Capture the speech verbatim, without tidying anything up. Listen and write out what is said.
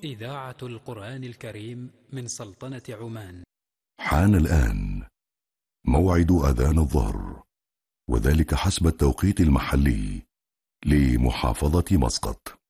إذاعة القرآن الكريم من سلطنة عمان. حان الآن موعد أذان الظهر، وذلك حسب التوقيت المحلي لمحافظة مسقط.